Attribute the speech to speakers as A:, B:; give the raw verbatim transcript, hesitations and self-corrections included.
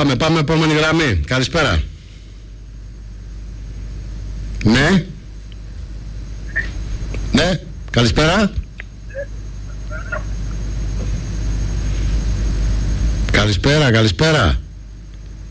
A: πάμε, πάμε επόμενη γραμμή. Καλησπέρα. Ναι. Ναι, καλησπέρα. Καλησπέρα, καλησπέρα.